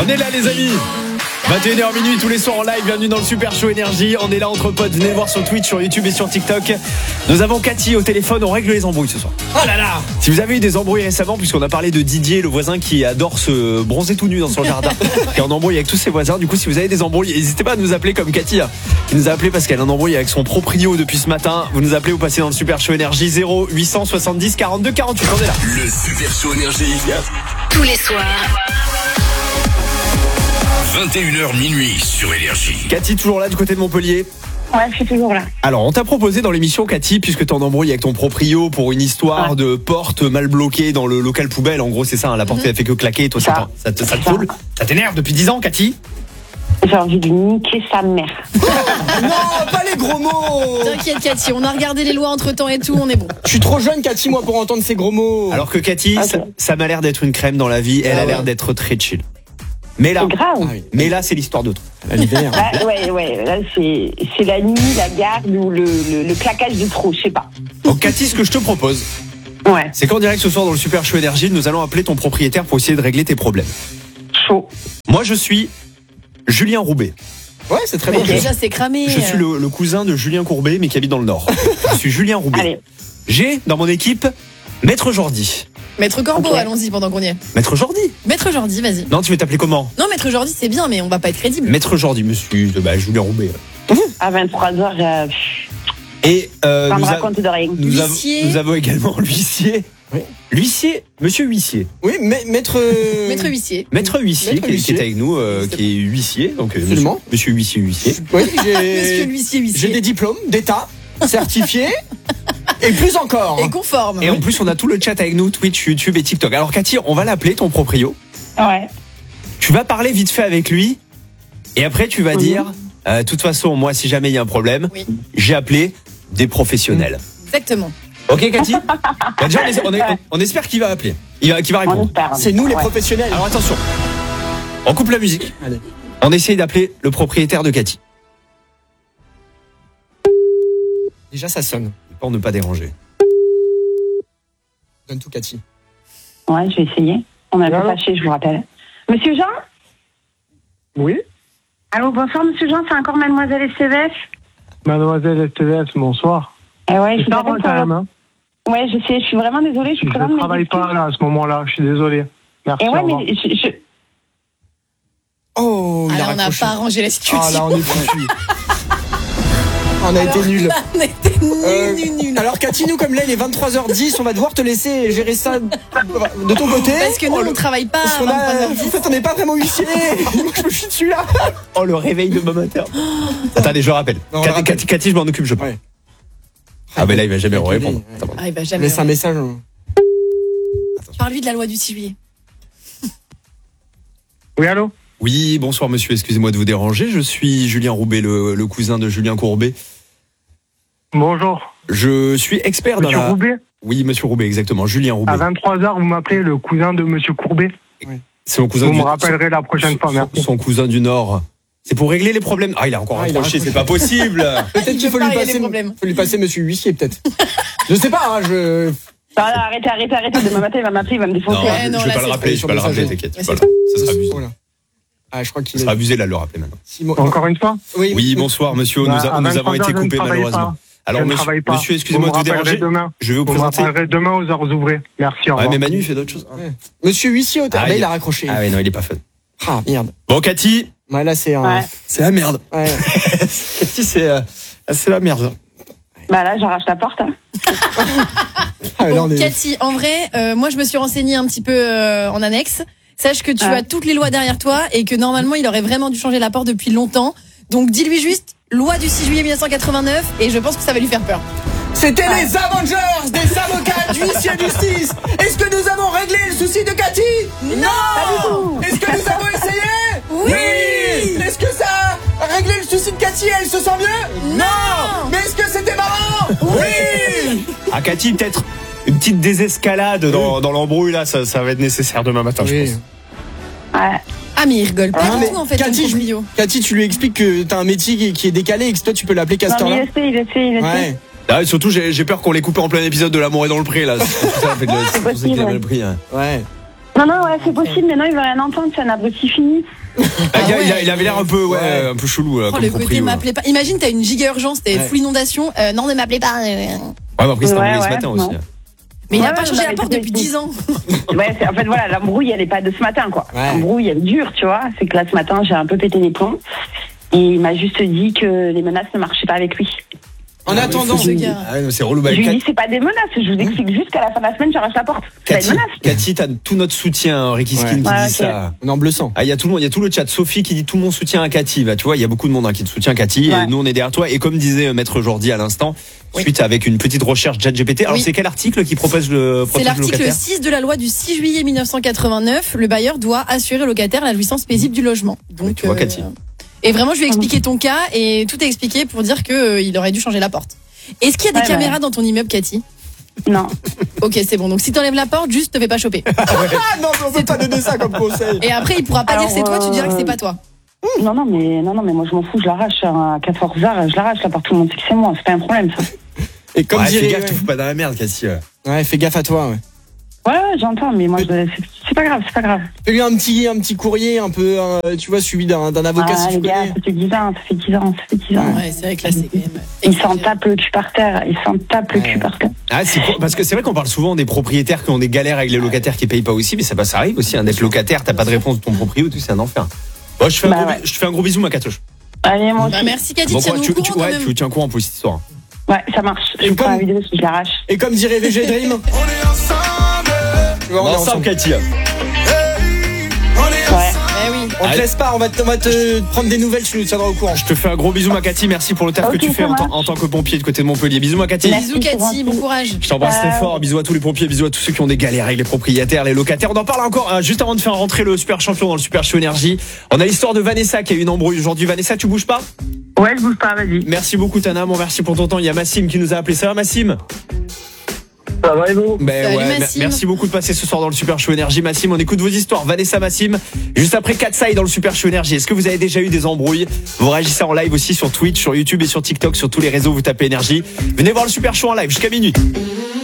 On est là les amis, 21h minuit tous les soirs en live, bienvenue dans le Super Show Énergie. On est là entre potes, venez voir sur Twitch, sur YouTube et sur TikTok. Nous avons Cathy au téléphone, on règle les embrouilles ce soir. Oh là là. Si vous avez eu des embrouilles récemment, puisqu'on a parlé de Didier, le voisin qui adore se bronzer tout nu dans son jardin, qui est en embrouille avec tous ses voisins. Du coup, si vous avez des embrouilles, n'hésitez pas à nous appeler comme Cathy, qui nous a appelé parce qu'elle est en embrouille avec son proprio depuis ce matin. Vous nous appelez, vous passez dans le Super Show Énergie 0870 42 48. On est là. Le Super Show Énergie. Tous les soirs. 21h minuit sur Énergie. Cathy, toujours là du côté de Montpellier. Ouais, je suis toujours là. Alors, on t'a proposé dans l'émission, Cathy, puisque t'es en embrouille avec ton proprio pour une histoire de porte mal bloquée dans le local poubelle. En gros, c'est ça, hein, la porte elle fait que claquer. Toi, ça te saoule. Ça t'énerve depuis 10 ans, Cathy? J'ai envie de niquer sa mère. Non, pas les gros mots. T'inquiète Cathy, on a regardé les lois entre temps et tout, on est bon. Je suis trop jeune, Cathy, moi, pour entendre ces gros mots. Alors que Cathy, Ok. ça m'a l'air d'être une crème dans la vie. Elle a l'air d'être très chill. Mais là, C'est grave. mais là, c'est l'histoire d'autre. L'hiver. Ouais. Là, c'est la nuit, la garde ou le claquage de trou, je sais pas. Donc, Cathy, ce que je te propose, Ouais, c'est qu'en direct ce soir dans le Super Show Énergie, nous allons appeler ton propriétaire pour essayer de régler tes problèmes. chaud. Moi, je suis Julien Roubaix. Ouais, c'est très Mais bon. déjà c'est cramé. Je suis le cousin de Julien Courbet, mais qui habite dans le Nord. Je suis Julien Roubaix. Allez, J'ai dans mon équipe Maître Jordi. Maître Corbeau, Ok. allons-y pendant qu'on y est. Maître Jordi? Maître Jordi, vas-y. Non, tu veux t'appeler comment? Non, Maître Jordi c'est bien, mais on va pas être crédible. Maître Jordi, monsieur Julien Roubaix. à 23h, Et ça me nous, raconte de rien. L'huissier. avons également l'huissier. Oui. L'huissier, monsieur huissier. Oui, maître. Maître huissier. Maître huissier, Maître qui huissier. est avec nous, qui est huissier. Donc, Absolument. monsieur huissier. Oui, Monsieur l'huissier, j'ai des diplômes d'État certifiés et plus encore. Et conforme. Et en plus, on a tout le chat avec nous, Twitch, YouTube et TikTok. Alors, Cathy, on va l'appeler, ton proprio. Ouais. Tu vas parler vite fait avec lui. Et après, tu vas dire, de toute façon, moi, si jamais il y a un problème, Oui. j'ai appelé des professionnels. Exactement. Ok, Cathy? Bah, déjà, on espère qu'il va appeler. Qu'il va On répondre. espère. C'est nous les Ouais. professionnels. Alors, attention. On coupe la musique. Allez. On essaye d'appeler le propriétaire de Cathy. Déjà, ça sonne. Pour ne pas déranger. Donne tout, Cathy. Ouais, je vais essayer. On a pas fâché, je vous rappelle. Monsieur Jean? Oui, Allô, bonsoir, monsieur Jean, c'est encore mademoiselle STVF? mademoiselle STVF, bonsoir. Eh ouais, je C'est vous pas appelle moi pour quand même, hein. Ouais, je sais, je suis vraiment désolée, je suis Je présente. ne travaille pas là à ce moment-là, je suis désolé. Merci. Et au ouais, revoir. mais Oh, il Ah, a là, on n'a raccroché. pas arrangé la situation. Ah là, on est foutus. On a été nuls. On était nuls. Alors Cathy, nous comme là il est 23h10, on va devoir te laisser gérer ça de ton côté. Parce que nous, on travaille pas Parce à qu'on a, 23h10. en fait, on n'est pas vraiment huissier. Moi, je me suis dessus là. Oh, le réveil de demain matin. Attendez, je rappelle. Non, on Cathy, rappelle. Cathy, je m'en occupe, je pense. Ouais. Ah, mais là, il va jamais Avec lui, répondre. ouais. Ah, il va jamais. Laisse un message. Parle-lui de la loi du 6 juillet. Oui, allô? Oui, bonsoir monsieur, excusez-moi de vous déranger. Je suis Julien Roubaix, le cousin de Julien Courbet. Bonjour. Je suis expert Monsieur dans la... Roubaix, Oui, monsieur Roubaix, exactement. Julien Roubaix. à 23h, vous m'appelez le cousin de monsieur Courbet. C'est mon cousin Vous du... me rappellerez la prochaine fois, merci. Son cousin du Nord. C'est pour régler les problèmes. Ah, il a encore Ah, il a raccroché, c'est raccroché. pas possible. Peut-être Il qu'il veut faut lui pas régler les passer, problèmes. faut lui passer monsieur huissier peut-être. Je sais pas, hein, je. Non, arrêtez. Demain matin, il va m'appeler, il va me Non, défoncer. Ouais, je non, vais là, pas le c'est rappeler, fait. je vais pas le rappeler, Sur t'inquiète. Ouais, Voilà. c'est Ça sera abusé. Voilà. Ah, je crois qu'il Ça sera abusé là, de le rappeler maintenant. Encore une fois? Oui, bonsoir monsieur, Bah, à nous avons 23h, été je ne coupés travaille malheureusement. pas. Alors Je ne travaille pas. monsieur, excusez-moi de vous rappellerez déranger. demain. Je vais vous Vous me présenter. rappellerez demain aux heures ouvrées. Merci, au Ouais, revoir. mais Manu il fait d'autres choses. Monsieur huissier au Ah, là, il a raccroché. Ah ouais, non, il est pas fun. Ah merde. Bon, Cathy, Ouais, là c'est un. Ouais. c'est la merde. Ouais. Cathy, c'est la merde. Bah là, j'arrache la porte. Hein. Ah, là, Bon, on est- Cathy, en vrai, moi je me suis renseignée un petit peu en annexe. Sache que tu Ouais. as toutes les lois derrière toi et que normalement il aurait vraiment dû changer la porte depuis longtemps. Donc dis-lui juste loi du 6 juillet 1989 et je pense que ça va lui faire peur. C'était les Avengers des avocats du huissier de justice. Est-ce que nous avons réglé le souci de Cathy? Non. Est-ce que nous avons essayé? Oui. Est-ce que ça a réglé le souci de Cathy? Elle se sent mieux? Non. Mais est-ce que c'était marrant? Oui. Ah, Cathy, peut-être une petite désescalade dans l'embrouille là, ça va être nécessaire demain matin, je pense. Ouais. Ah mais il rigole pas Ah, du mais tout en fait. Cathy, ton proprio. Cathy, tu lui expliques que t'as un métier qui est décalé et que toi tu peux l'appeler Non, Castor mais là. il le sait. Ouais. Ah, surtout, j'ai peur qu'on l'ait coupé en plein épisode de L'amour est dans le prix là. C'est pour ça, en fait, c'est pour ça qu'il a mal pris. Hein. Ouais. Non, ouais, c'est possible, mais non, il veut rien entendre, c'est un abruti fini. Il avait l'air un peu, un peu chelou. Oh, comme le côté proprio. m'appelez pas. Imagine, t'as une giga urgence, t'es full inondation. Non, ne m'appelez pas. Ouais, mais après, c'était embrouillé ce matin non. aussi. Mais il a Ouais, pas ouais, changé non, la mais porte c'est depuis possible. 10 ans. Ouais, en fait, voilà, l'embrouille, elle est pas de ce matin, quoi. Ouais. L'embrouille, elle est dure, tu vois. C'est que là, ce matin, j'ai un peu pété les plombs. Et il m'a juste dit que les menaces ne marchaient pas avec lui. En attendant, ce gars. Ah, non, c'est relou. Je lui ai dit, c'est pas des menaces. Je vous explique juste qu'à la fin de la semaine, j'arrache la porte. C'est pas Cathy, une menace. Cathy, t'as tout notre soutien, Ricky Skin qui Ouais, dit ok. ça. on est en bleu sang. Ah, il y a tout le chat. Sophie qui dit tout mon soutien à Cathy. Bah, tu vois, il y a beaucoup de monde qui te soutient, Cathy. Ouais. Et nous, on est derrière toi. Et comme disait Maître Jordi à l'instant, suite avec une petite recherche ChatGPT. Alors, Oui. c'est quel article qui propose le C'est l'article locataire 6 de la loi du 6 juillet 1989. Le bailleur doit assurer au locataire la jouissance paisible du logement. Donc, tu vois, Cathy. Et vraiment, je lui ai expliqué ton cas et tout est expliqué pour dire que il aurait dû changer la porte. Est-ce qu'il y a des Ouais, caméras dans ton immeuble, Cathy? Non. Ok, c'est bon. Donc si t'enlèves la porte, juste te fais pas choper. Ah non, mais on peut pas donner ça comme conseil. Et après, il pourra pas Alors, dire c'est toi, tu diras que c'est pas toi. Non, mais moi, je m'en fous, je l'arrache. À 14h, je l'arrache, la porte, tout le monde sait que c'est moi. C'est pas un problème, ça. Et comme Ouais, fais dirait, gaffe, tu fous pas dans la merde, Cathy. ouais, fais gaffe à toi. Ouais. Ouais, j'entends, mais moi, c'est pas grave, c'est pas grave. Fais-lui un petit courrier un peu, tu vois, suivi d'un avocat si Ah, tu les gars, connais. ça fait 10 ans, ça fait 10 ans, ça fait 10 ans. Ouais, c'est vrai que là, c'est quand même. Il s'en tape le cul par terre, il s'en tape le cul par terre. Ah, c'est quoi parce que c'est vrai qu'on parle souvent des propriétaires qui ont des galères avec les locataires qui payent pas aussi, mais ça arrive aussi, d'être locataire, t'as pas de réponse de ton proprio, tout c'est un enfer. Bon, je fais un gros bisou, ma Catoche. Allez, moi aussi. Bah, merci, Cathy. Bon, Tiens-nous au courant quand même. tu tiens courant pour cette histoire. Ouais, ça marche. Je Et vais faire comme- la vidéo si je l'arrache. Et comme dirait VG Dream, tu vois, on est ensemble. Cathy. Ouais. Eh oui. On te laisse pas, on va te prendre des nouvelles, tu nous tiendras au courant. Je te fais un gros bisou, ma Cathy. Merci pour le taf Ok, que tu fais ça marche. en tant que pompier de côté de Montpellier. Bisous, ma Cathy. Merci. Bisous, Cathy. Bon courage. Je t'embrasse très fort. Bisous à tous les pompiers, bisous à tous ceux qui ont des galères avec les propriétaires, les locataires. On en parle encore juste avant de faire rentrer le super champion dans le super show énergie. On a l'histoire de Vanessa qui a eu une embrouille aujourd'hui. Vanessa, tu bouges pas? Ouais, je bouge pas, vas-y. Merci beaucoup, Tana. Bon, merci pour ton temps. Il y a Massim qui nous a appelé. Ça va, Massim? Ça va et vous? Salut, Massim. Merci beaucoup de passer ce soir dans le Super Show Énergie. Massim, on écoute vos histoires. Vanessa, Massim, juste après Katsai dans le Super Show Énergie. Est-ce que vous avez déjà eu des embrouilles? Vous réagissez en live aussi sur Twitch, sur YouTube et sur TikTok, sur tous les réseaux. Vous tapez Énergie. Venez voir le Super Show en live jusqu'à minuit.